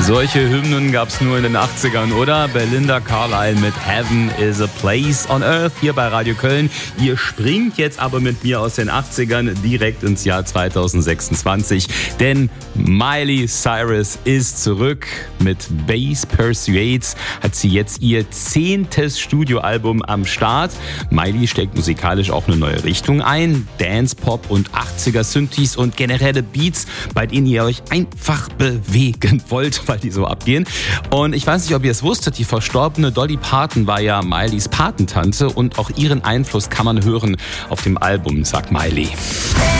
Solche Hymnen gab's nur in den 80ern, oder? Belinda Carlisle mit Heaven is a Place on Earth hier bei Radio Köln. Ihr springt jetzt aber mit mir aus den 80ern direkt ins Jahr 2026, denn Miley Cyrus ist zurück. Mit Bass Persuades hat sie jetzt ihr 10. Studioalbum am Start. Miley steckt musikalisch auch eine neue Richtung ein. Dance, Pop und 80er Synthes und generelle Beats, bei denen ihr euch einfach bewegen wollt, weil die so abgehen. Und ich weiß nicht, ob ihr es wusstet, die verstorbene Dolly Parton war ja Mileys Patentante und auch ihren Einfluss kann man hören auf dem Album, sagt Miley.